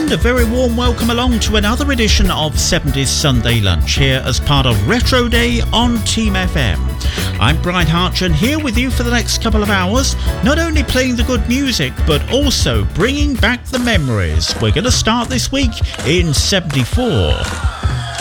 and a very warm welcome along to another edition of 70s Sunday Lunch here as part of Retro Day on Team FM. I'm Brian Harchin here with you for the next couple of hours, not only playing the good music but also bringing back the memories. We're going to start this week in 74.